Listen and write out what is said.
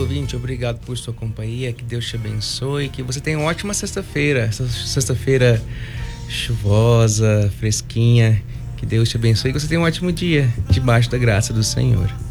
ouvinte, obrigado por sua companhia, que Deus te abençoe, que você tenha uma ótima sexta-feira, essa sexta-feira chuvosa, fresquinha, que Deus te abençoe e que você tenha um ótimo dia, debaixo da graça do Senhor.